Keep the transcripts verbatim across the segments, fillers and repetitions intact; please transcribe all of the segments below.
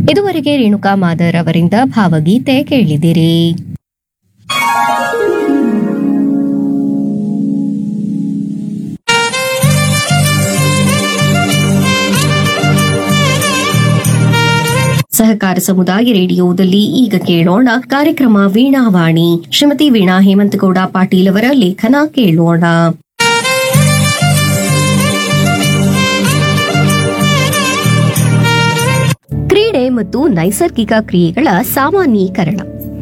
ಇದುವರೆಗೆ ರೇಣುಕಾ ಮಾದರ್ ಅವರಿಂದ ಭಾವಗೀತೆ ಕೇಳಿದಿರಿ. ಸಹಕಾರ ಸಮುದಾಯ ರೇಡಿಯೋದಲ್ಲಿ ಈಗ ಕೇಳೋಣ ಕಾರ್ಯಕ್ರಮ ವೀಣಾವಾಣಿ. ಶ್ರೀಮತಿ ವೀಣಾ ಹೇಮಂತಗೌಡ ಪಾಟೀಲ್ ಅವರ ಲೇಖನ ಕೇಳೋಣ. ಕ್ರೀಡೆ ಮತ್ತು ನೈಸರ್ಗಿಕ ಕ್ರಿಯೆಗಳ ಸಾಮಾನ್ಯೀಕರಣ.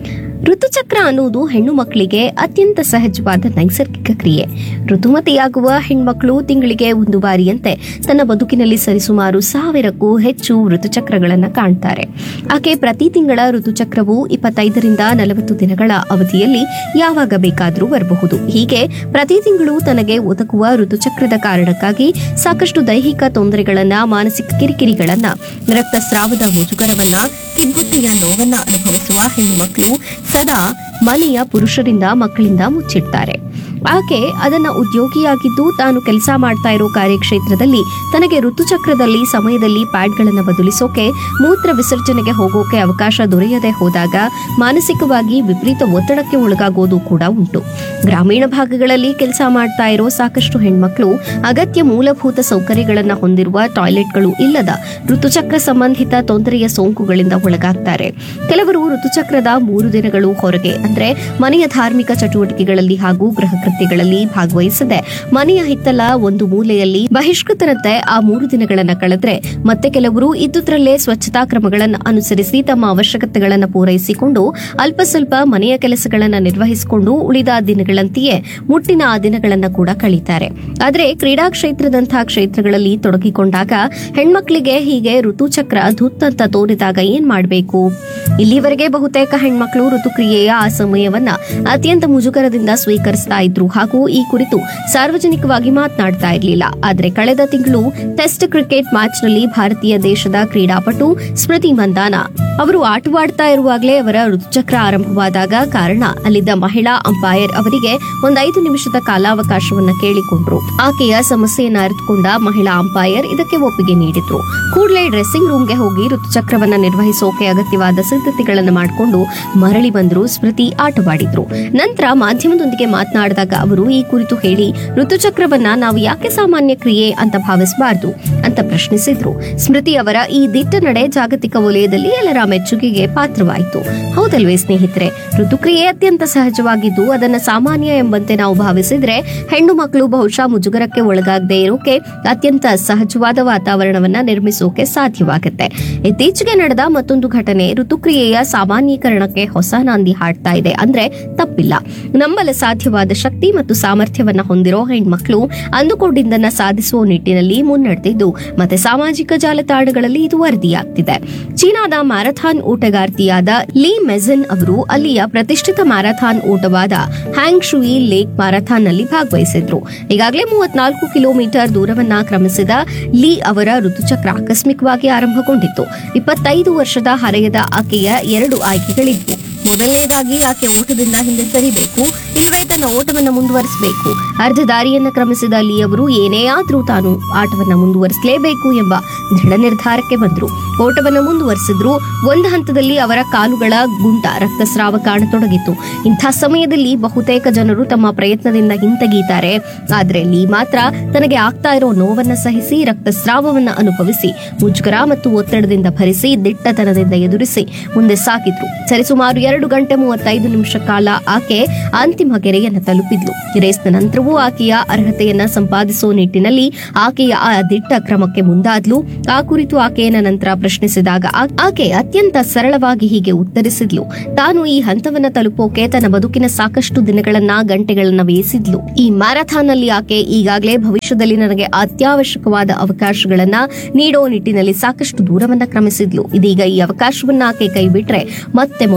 ಋತುಚಕ್ರ ಅನ್ನುವುದು ಹೆಣ್ಣು ಮಕ್ಕಳಿಗೆ ಅತ್ಯಂತ ಸಹಜವಾದ ನೈಸರ್ಗಿಕ ಕ್ರಿಯೆ. ಋತುಮತಿಯಾಗುವ ಹೆಣ್ಮಕ್ಳು ತಿಂಗಳಿಗೆ ಒಂದು ಬಾರಿಯಂತೆ ತನ್ನ ಬದುಕಿನಲ್ಲಿ ಸರಿಸುಮಾರು ಸಾವಿರಕ್ಕೂ ಹೆಚ್ಚು ಋತುಚಕ್ರಗಳನ್ನು ಕಾಣ್ತಾರೆ. ಆಕೆ ಪ್ರತಿ ತಿಂಗಳ ಋತುಚಕ್ರವು ಇಪ್ಪತ್ತೈದರಿಂದ ನಲವತ್ತು ದಿನಗಳ ಅವಧಿಯಲ್ಲಿ ಯಾವಾಗ ಬೇಕಾದರೂ ಬರಬಹುದು. ಹೀಗೆ ಪ್ರತಿ ತಿಂಗಳು ತನಗೆ ಒದಗುವ ಋತುಚಕ್ರದ ಕಾರಣಕ್ಕಾಗಿ ಸಾಕಷ್ಟು ದೈಹಿಕ ತೊಂದರೆಗಳನ್ನ, ಮಾನಸಿಕ ಕಿರಿಕಿರಿಗಳನ್ನ, ರಕ್ತಸ್ರಾವದ ಮುಜುಗರವನ್ನ, ಕಿಬ್ಬೊಟ್ಟೆಯ ನೋವನ್ನ ಅನುಭವಿಸುವ ಹೆಣ್ಣು ಮಕ್ಕಳು ಸದಾ ಮನೆಯ ಪುರುಷರಿಂದ ಮಕ್ಕಳಿಂದ ಮುಚ್ಚಿಡ್ತಾರೆ. ಆಕೆ ಅದನ್ನ ಉದ್ಯೋಗಿಯಾಗಿದ್ದು ತಾನು ಕೆಲಸ ಮಾಡ್ತಾ ಇರೋ ಕಾರ್ಯಕ್ಷೇತ್ರದಲ್ಲಿ ತನಗೆ ಋತುಚಕ್ರದಲ್ಲಿ ಸಮಯದಲ್ಲಿ ಪ್ಯಾಡ್ಗಳನ್ನು ಬದಲಿಸೋಕೆ, ಮೂತ್ರ ವಿಸರ್ಜನೆಗೆ ಹೋಗೋಕೆ ಅವಕಾಶ ದೊರೆಯದೆ ಹೋದಾಗ ಮಾನಸಿಕವಾಗಿ ವಿಪರೀತ ಒತ್ತಡಕ್ಕೆ ಒಳಗಾಗೋದು ಕೂಡ ಉಂಟು. ಗ್ರಾಮೀಣ ಭಾಗಗಳಲ್ಲಿ ಕೆಲಸ ಮಾಡ್ತಾ ಇರೋ ಸಾಕಷ್ಟು ಹೆಣ್ಮಕ್ಳು ಅಗತ್ಯ ಮೂಲಭೂತ ಸೌಕರ್ಯಗಳನ್ನು ಹೊಂದಿರುವ ಟಾಯ್ಲೆಟ್ಗಳು ಇಲ್ಲದ ಋತುಚಕ್ರ ಸಂಬಂಧಿತ ತೊಂದರೆಯ ಸೋಂಕುಗಳಿಂದ ಒಳಗಾಗ್ತಾರೆ. ಕೆಲವರು ಋತುಚಕ್ರದ ಮೂರು ದಿನಗಳು ಹೊರಗೆ ಅಂದ್ರೆ ಮನೆಯ ಧಾರ್ಮಿಕ ಚಟುವಟಿಕೆಗಳಲ್ಲಿ ಹಾಗೂ ಗೃಹ ಕೃತ್ಯಗಳಲ್ಲಿ ಭಾಗವಹಿಸದೆ ಮನೆಯ ಹಿತ್ತಲ ಒಂದು ಮೂಲೆಯಲ್ಲಿ ಬಹಿಷ್ಕೃತರಂತೆ ಆ ಮೂರು ದಿನಗಳನ್ನ ಕಳೆದ್ರೆ, ಮತ್ತೆ ಕೆಲವರು ಇದ್ದುದರಲ್ಲೇ ಸ್ವಚ್ಛತಾ ಕ್ರಮಗಳನ್ನು ಅನುಸರಿಸಿ ತಮ್ಮ ಅವಶ್ಯಕತೆಗಳನ್ನು ಪೂರೈಸಿಕೊಂಡು ಅಲ್ಪ ಸ್ವಲ್ಪ ಮನೆಯ ಕೆಲಸಗಳನ್ನು ನಿರ್ವಹಿಸಿಕೊಂಡು ಉಳಿದ ದಿನಗಳಂತೆಯೇ ಮುಟ್ಟಿನ ಆ ದಿನಗಳನ್ನ ಕೂಡ ಕಳೀತಾರೆ. ಆದ್ರೆ ಕ್ರೀಡಾ ಕ್ಷೇತ್ರದಂತಹ ಕ್ಷೇತ್ರಗಳಲ್ಲಿ ತೊಡಗಿಕೊಂಡಾಗ ಹೆಣ್ಮಕ್ಳಿಗೆ ಹೀಗೆ ಋತುಚಕ್ರ ಧುತ್ತಂತ ತೋರಿದಾಗ ಏನ್ ಮಾಡಬೇಕು? ಇಲ್ಲಿವರೆಗೆ ಬಹುತೇಕ ಹೆಣ್ಮಕ್ಳು ಋತುಕ್ರಿಯೆಯ ಆ ಸಮಯವನ್ನ ಅತ್ಯಂತ ಮುಜುಗರದಿಂದ ಸ್ವೀಕರಿಸ್ತಾ ಇದ್ರು ಹಾಗೂ ಈ ಕುರಿತು ಸಾರ್ವಜನಿಕವಾಗಿ ಮಾತನಾಡ್ತಾ ಇರಲಿಲ್ಲ. ಆದ್ರೆ ಕಳೆದ ತಿಂಗಳು ಟೆಸ್ಟ್ ಕ್ರಿಕೆಟ್ ಮ್ಯಾಚ್ ನಲ್ಲಿ ಭಾರತೀಯ ದೇಶದ ಕ್ರೀಡಾಪಟು ಸ್ಮೃತಿ ಮಂದಾನ ಅವರು ಆಟವಾಡ್ತಾ ಇರುವಾಗಲೇ ಅವರ ಋತುಚಕ್ರ ಆರಂಭವಾದಾಗ ಕಾರಣ ಅಲ್ಲಿದ್ದ ಮಹಿಳಾ ಅಂಪೈರ್ ಅವರಿಗೆ ಒಂದೈದು ನಿಮಿಷದ ಕಾಲಾವಕಾಶವನ್ನ ಕೇಳಿಕೊಂಡ್ರು. ಆಕೆಯ ಸಮಸ್ಯೆಯನ್ನ ಅರಿತುಕೊಂಡ ಮಹಿಳಾ ಅಂಪೈರ್ ಇದಕ್ಕೆ ಒಪ್ಪಿಗೆ ನೀಡಿದ್ರು. ಕೂಡಲೇ ಡ್ರೆಸ್ಸಿಂಗ್ ರೂಮ್ಗೆ ಹೋಗಿ ಋತುಚಕ್ರವನ್ನ ನಿರ್ವಹಿಸೋಕೆ ಅಗತ್ಯವಾದ ಸಿದ್ಧತೆಗಳನ್ನು ಮಾಡಿಕೊಂಡು ಮರಳಿ ಬಂದ್ರು. ಸ್ಮೃತಿ ಆಟವಾಡಿದ್ರು. ನಂತರ ಮಾಧ್ಯಮದೊಂದಿಗೆ ಮಾತನಾಡಿದಾಗ ಅವರು ಈ ಕುರಿತು ಹೇಳಿ, ಋತುಚಕ್ರವನ್ನ ನಾವು ಯಾಕೆ ಸಾಮಾನ್ಯ ಕ್ರಿಯೆ ಅಂತ ಭಾವಿಸಬಾರದು ಅಂತ ಪ್ರಶ್ನಿಸಿದ್ರು. ಸ್ಮೃತಿ ಅವರ ಈ ದಿಟ್ಟ ನಡೆ ಜಾಗತಿಕ ವಲಯದಲ್ಲಿ ಎಲ್ಲರ ಮೆಚ್ಚುಗೆಗೆ ಪಾತ್ರವಾಯಿತು. ಹೌದಲ್ವೇ ಸ್ನೇಹಿತರೆ? ಋತುಕ್ರಿಯೆ ಅತ್ಯಂತ ಸಹಜವಾಗಿದ್ದು ಅದನ್ನ ಸಾಮಾನ್ಯ ಎಂಬಂತೆ ನಾವು ಭಾವಿಸಿದ್ರೆ ಹೆಣ್ಣು ಮಕ್ಕಳು ಬಹುಶಃ ಮುಜುಗರಕ್ಕೆ ಒಳಗಾಗದೇ ಇರೋಕೆ ಅತ್ಯಂತ ಸಹಜವಾದ ವಾತಾವರಣವನ್ನ ನಿರ್ಮಿಸೋಕೆ ಸಾಧ್ಯವಾಗುತ್ತೆ. ಇತ್ತೀಚೆಗೆ ನಡೆದ ಮತ್ತೊಂದು ಘಟನೆ ಋತುಕ್ರಿಯೆಯ ಸಾಮಾನ್ಯೀಕರಣಕ್ಕೆ ಹೊಸ ನಾಂದಿ ಹಾಡ್ತಾ ಇದೆ ಅಂದ್ರೆ ತಪ್ಪಿಲ್ಲ. ನಂಬಲ ಸಾಧ್ಯವಾದ ಶಕ್ತಿ ಮತ್ತು ಸಾಮರ್ಥ್ಯವನ್ನ ಹೊಂದಿರೋ ಹೆಣ್ಮಕ್ಳು ಅಂದುಕೊಂಡಿದ್ದನ್ನ ಸಾಧಿಸುವ ನಿಟ್ಟಿನಲ್ಲಿ ಮುನ್ನಡೆದಿದ್ದು ಮತ್ತೆ ಸಾಮಾಜಿಕ ಜಾಲತಾಣಗಳಲ್ಲಿ ಇದು ವರದಿಯಾಗ್ತಿದೆ. ಚೀನಾದ ಮ್ಯಾರಥಾನ್ ಓಟಗಾರ್ತಿಯಾದ ಲೀ ಮೆಜನ್ ಅವರು ಅಲ್ಲಿಯ ಪ್ರತಿಷ್ಠಿತ ಮ್ಯಾರಥಾನ್ ಓಟವಾದ ಹ್ಯಾಂಗ್ ಶುಯಿ ಲೇಕ್ ಮ್ಯಾರಥಾನ್ ನಲ್ಲಿ ಭಾಗವಹಿಸಿದ್ರು. ಈಗಾಗಲೇ ಮೂವತ್ನಾಲ್ಕು ಕಿಲೋಮೀಟರ್ ದೂರವನ್ನ ಕ್ರಮಿಸಿದ ಲೀ ಅವರ ಋತುಚಕ್ರ ಆಕಸ್ಮಿಕವಾಗಿ ಆರಂಭಗೊಂಡಿತ್ತು. ಇಪ್ಪತ್ತೈದು ವರ್ಷದ ಹರೆಯದ ಆಕೆಯ ಎರಡು ಆಯ್ಕೆಗಳಿದ್ವು. ಮೊದಲನೇದಾಗಿ ಆಕೆ ಓಟದಿಂದ ಹಿಂದೆ ಸರಿಬೇಕು, ಇಲ್ಲವೇ ತನ್ನ ಓಟವನ್ನು ಮುಂದುವರಿಸಬೇಕು. ಅರ್ಧ ದಾರಿಯನ್ನ ಕ್ರಮಿಸಿದ ಲೀ ಅವರು ಏನೇ ಆದ್ರೂ ತಾನು ಆಟವನ್ನ ಮುಂದುವರಿಸಲೇಬೇಕು ಎಂಬ ದೃಢ ನಿರ್ಧಾರಕ್ಕೆ ಬಂದ್ರು. ಓಟವನ್ನು ಮುಂದುವರಿಸಿದ್ರು. ಒಂದು ಹಂತದಲ್ಲಿ ಅವರ ಕಾಲುಗಳ ಗುಂಟ ರಕ್ತಸ್ರಾವ ಕಾಣತೊಡಗಿತ್ತು. ಇಂಥ ಸಮಯದಲ್ಲಿ ಬಹುತೇಕ ಜನರು ತಮ್ಮ ಪ್ರಯತ್ನದಿಂದ ಹಿಂತೆಗೀತಾರೆ. ಆದ್ರೆ ಲೀ ಮಾತ್ರ ತನಗೆ ಆಗ್ತಾ ಇರೋ ನೋವನ್ನ ಸಹಿಸಿ ರಕ್ತಸ್ರಾವವನ್ನ ಅನುಭವಿಸಿ ಮುಜುಗರ ಮತ್ತು ಒತ್ತಡದಿಂದ ಭರಿಸಿ ದಿಟ್ಟತನದಿಂದ ಎದುರಿಸಿ ಮುಂದೆ ಸಾಗಿದ್ರು. ಸರಿಸುಮಾರು ಎರಡು ಗಂಟೆ ಮೂವತ್ತೈದು ನಿಮಿಷ ಕಾಲ ಆಕೆ ಅಂತಿಮ ಗೆರೆಯನ್ನು ತಲುಪಿದ್ಲು. ರೇಸ್ನ ನಂತರವೂ ಆಕೆಯ ಅರ್ಹತೆಯನ್ನ ಸಂಪಾದಿಸುವ ನಿಟ್ಟಿನಲ್ಲಿ ಆಕೆಯ ಆ ದಿಟ್ಟ ಕ್ರಮಕ್ಕೆ ಮುಂದಾದ್ಲು. ಆ ಕುರಿತು ಆಕೆಯನ್ನ ನಂತರ ಪ್ರಶ್ನಿಸಿದಾಗ ಆಕೆ ಅತ್ಯಂತ ಸರಳವಾಗಿ ಹೀಗೆ ಉತ್ತರಿಸಿದ್ಲು. ತಾನು ಈ ಹಂತವನ್ನ ತಲುಪೋಕೆ ತನ್ನ ಬದುಕಿನ ಸಾಕಷ್ಟು ದಿನಗಳನ್ನ ಗಂಟೆಗಳನ್ನ ವ್ಯಯಿಸಿದ್ಲು. ಈ ಮ್ಯಾರಥಾನ್ ನಲ್ಲಿ ಆಕೆ ಈಗಾಗಲೇ ಭವಿಷ್ಯದಲ್ಲಿ ನನಗೆ ಅತ್ಯವಶ್ಯಕವಾದ ಅವಕಾಶಗಳನ್ನ ನೀಡೋ ನಿಟ್ಟಿನಲ್ಲಿ ಸಾಕಷ್ಟು ದೂರವನ್ನ ಕ್ರಮಿಸಿದ್ಲು. ಇದೀಗ ಈ ಅವಕಾಶವನ್ನ ಆಕೆ ಕೈ ಬಿಟ್ರೆ ಮತ್ತೆ ಮೊದಲಿನಿಂದ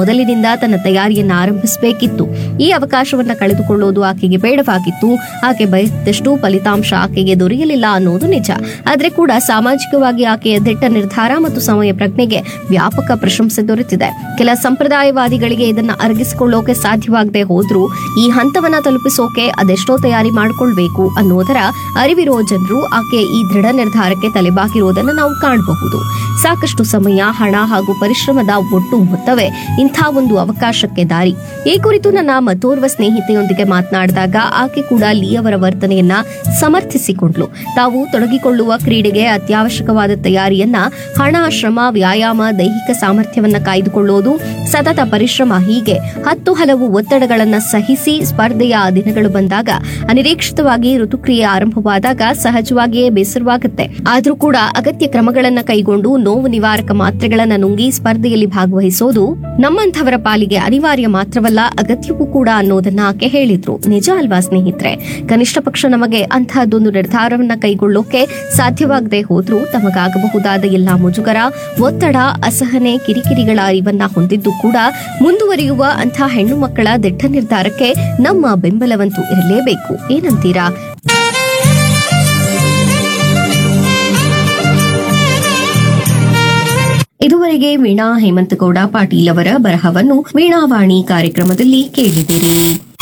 ತನ್ನ ತಯಾರಿಯನ್ನ ಆರಂಭಿಸಬೇಕಿತ್ತು. ಈ ಅವಕಾಶವನ್ನ ಕಳೆದುಕೊಳ್ಳೋದು ಆಕೆಗೆ ಬೇಡವಾಗಿತ್ತು. ಆಕೆ ಬಯಸಿದಷ್ಟು ಫಲಿತಾಂಶ ಆಕೆಗೆ ದೊರೆಯಲಿಲ್ಲ ಅನ್ನೋದು ನಿಜ. ಆದ್ರೆ ಕೂಡ ಸಾಮಾಜಿಕವಾಗಿ ಆಕೆಯ ದಿಟ್ಟ ನಿರ್ಧಾರ ಮತ್ತು ಸಮಯ ಪ್ರಜ್ಞೆಗೆ ವ್ಯಾಪಕ ಪ್ರಶಂಸೆ ದೊರೆತಿದೆ. ಕೆಲ ಸಂಪ್ರದಾಯವಾದಿಗಳಿಗೆ ಇದನ್ನ ಅರಗಿಸಿಕೊಳ್ಳೋಕೆ ಸಾಧ್ಯವಾಗದೆ ಹೋದ್ರೂ ಈ ಹಂತವನ್ನ ತಲುಪಿಸೋಕೆ ಅದೆಷ್ಟೋ ತಯಾರಿ ಮಾಡಿಕೊಳ್ಬೇಕು ಅನ್ನೋದರ ಅರಿವಿರೋ ಜನರು ಆಕೆಯ ಈ ದೃಢ ನಿರ್ಧಾರಕ್ಕೆ ತಲೆಬಾಗಿರೋದನ್ನ ನಾವು ಕಾಣಬಹುದು. ಸಾಕಷ್ಟು ಸಮಯ, ಹಣ ಹಾಗೂ ಪರಿಶ್ರಮದ ಒಟ್ಟು ಮೊತ್ತವೇ ಇಂಥ ಒಂದು ಅವಕಾಶಕ್ಕೆ ದಾರಿ. ಈ ಕುರಿತು ನನ್ನ ಮತ್ತೋರ್ವ ಸ್ನೇಹಿತೆಯೊಂದಿಗೆ ಮಾತನಾಡಿದಾಗ ಆಕೆ ಕೂಡ ಲೀ ಅವರ ವರ್ತನೆಯನ್ನ ಸಮರ್ಥಿಸಿಕೊಂಡ್ಲು. ತಾವು ತೊಡಗಿಕೊಳ್ಳುವ ಕ್ರೀಡೆಗೆ ಅತ್ಯವಶ್ಯಕವಾದ ತಯಾರಿಯನ್ನ ಹಣ, ಶ್ರಮ, ವ್ಯಾಯಾಮ, ದೈಹಿಕ ಸಾಮರ್ಥ್ಯವನ್ನ ಕಾಯ್ದುಕೊಳ್ಳೋದು, ಸತತ ಪರಿಶ್ರಮ ಹೀಗೆ ಹತ್ತು ಹಲವು ಒತ್ತಡಗಳನ್ನ ಸಹಿಸಿ ಸ್ಪರ್ಧೆಯ ದಿನಗಳು ಬಂದಾಗ, ಅನಿರೀಕ್ಷಿತವಾಗಿ ಋತುಕ್ರಿಯೆ ಆರಂಭವಾದಾಗ ಸಹಜವಾಗಿಯೇ ಬೇಸರವಾಗುತ್ತೆ. ಆದ್ರೂ ಕೂಡ ಅಗತ್ಯ ಕ್ರಮಗಳನ್ನ ಕೈಗೊಂಡು ನೋವು ನಿವಾರಕ ಮಾತ್ರೆಗಳನ್ನ ನುಂಗಿ ಸ್ಪರ್ಧೆಯಲ್ಲಿ ಭಾಗವಹಿಸೋದು ನಮ್ಮಂಥವರ ಪಾಲಿಗೆ ಅನಿವಾರ್ಯ ಮಾತ್ರವಲ್ಲ, ಅಗತ್ಯವೂ ಕೂಡ ಅನ್ನೋದನ್ನ ಆಕೆ ಹೇಳಿದ್ರು. ನಿಜ ಅಲ್ವಾ ಸ್ನೇಹಿತರೆ? ಕನಿಷ್ಠ ಪಕ್ಷ ನಮಗೆ ಅಂತಹದ್ದೊಂದು ನಿರ್ಧಾರವನ್ನ ಕೈಗೊಳ್ಳೋಕೆ ಸಾಧ್ಯವಾಗದೆ ಹೋದ್ರೂ ತಮಗಾಗಬಹುದಾದ ಎಲ್ಲಾ ಮುಜುಗರ, ಒತ್ತಡ, ಅಸಹನೆ, ಕಿರಿಕಿರಿಗಳ ಅರಿವನ್ನ ಹೊಂದಿದ್ದು ಕೂಡ ಮುಂದುವರಿಯುವ ಅಂಥ ಹೆಣ್ಣು ಮಕ್ಕಳ ದಿಟ್ಟ ನಿರ್ಧಾರಕ್ಕೆ ನಮ್ಮ ಬೆಂಬಲವಂತೂ ಇರಲೇಬೇಕು. ಏನಂತೀರಾ? ಇದುವರೆಗೆ ವೀಣಾ ಹೇಮಂತಗೌಡ ಪಾಟೀಲ್ ಅವರ ಬರಹವನ್ನು ವೀಣಾವಾಣಿ ಕಾರ್ಯಕ್ರಮದಲ್ಲಿ ಕೇಳಿದಿರಿ.